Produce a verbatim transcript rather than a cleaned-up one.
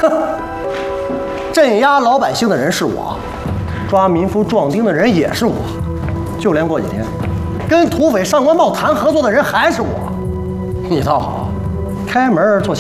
哼，镇压老百姓的人是我，抓民夫壮丁的人也是我，就连过几天跟土匪上官豹谈合作的人还是我。你倒好，开门做